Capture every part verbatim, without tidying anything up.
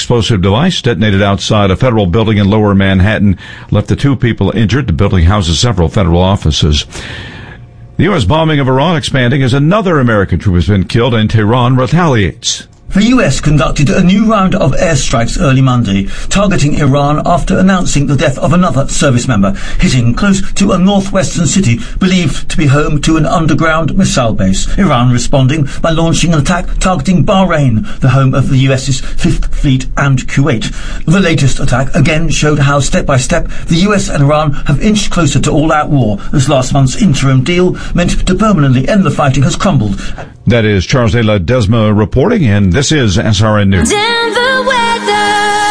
explosive device detonated outside a federal building in Lower Manhattan left the two people injured. The building houses several federal offices. The U S bombing of Iran expanding as another American troop has been killed and Tehran retaliates. The U S conducted a new round of airstrikes early Monday, targeting Iran after announcing the death of another service member, hitting close to a northwestern city believed to be home to an underground missile base. Iran responding by launching an attack targeting Bahrain, the home of the US's Fifth Fleet, and Kuwait. The latest attack again showed how step by step the U S and Iran have inched closer to all-out war, as last month's interim deal meant to permanently end the fighting has crumbled. That is Charles de la Desma reporting, and this is S R N News. Denver weather.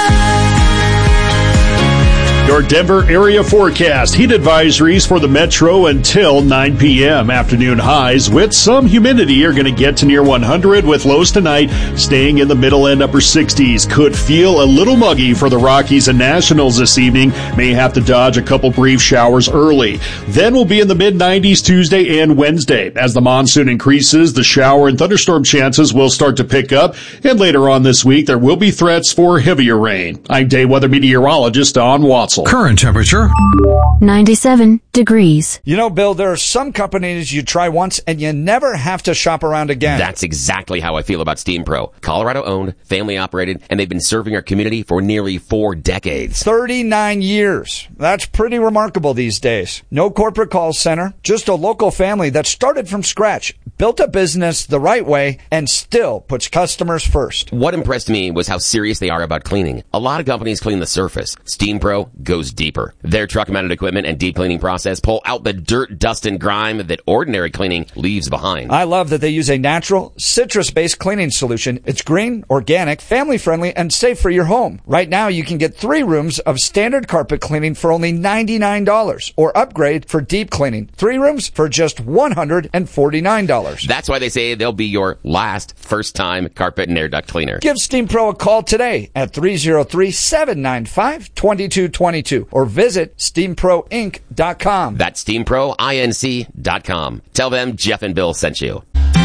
Your Denver area forecast. Heat advisories for the metro until nine p.m. Afternoon highs with some humidity are going to get to near one hundred, with lows tonight staying in the middle and upper sixties. Could feel a little muggy for the Rockies and Nationals this evening. May have to dodge a couple brief showers early. Then we'll be in the mid nineties Tuesday and Wednesday. As the monsoon increases, the shower and thunderstorm chances will start to pick up. And later on this week, there will be threats for heavier rain. I'm day weather meteorologist Don Watson. Current temperature ninety-seven degrees. You know, Bill, there are some companies you try once and you never have to shop around again. That's exactly how I feel about Steam Pro. Colorado owned, family operated, and they've been serving our community for nearly four decades. thirty-nine years. That's pretty remarkable these days. No corporate call center, just a local family that started from scratch, built a business the right way, and still puts customers first. What impressed me was how serious they are about cleaning. A lot of companies clean the surface. Steam Pro goes deeper. Their truck-mounted equipment and deep cleaning process pull out the dirt, dust, and grime that ordinary cleaning leaves behind. I love that they use a natural, citrus-based cleaning solution. It's green, organic, family-friendly, and safe for your home. Right now, you can get three rooms of standard carpet cleaning for only ninety-nine dollars, or upgrade for deep cleaning. Three rooms for just one hundred forty-nine dollars. That's why they say they'll be your last first-time carpet and air duct cleaner. Give Steam Pro a call today at three oh three, seven nine five, two two two two or visit steam pro inc dot com. That's steam pro inc dot com. Tell them Jeff and Bill sent you.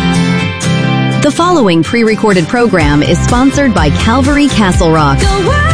The following pre-recorded program is sponsored by Calvary Castle Rock.